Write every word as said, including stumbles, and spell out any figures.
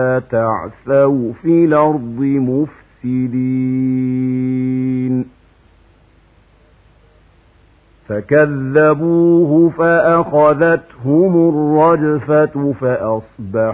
تعثوا في الأرض مفسدين فكذبوه فأخذتهم الرجفة فأصبحوا